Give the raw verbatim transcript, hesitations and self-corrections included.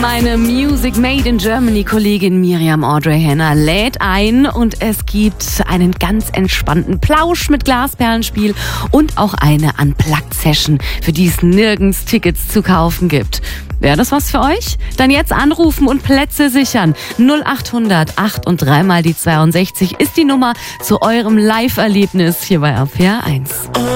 Meine Music Made in Germany Kollegin Miriam Audrey Henner lädt ein und es gibt einen ganz entspannten Plausch mit Glasperlenspiel und auch eine Unplugged-Session, für die es nirgends Tickets zu kaufen gibt. Wäre das was für euch? Dann jetzt anrufen und Plätze sichern. null achthundert acht und dreimal die zweiundsechzig ist die Nummer zu eurem Live-Erlebnis hier bei R P R eins.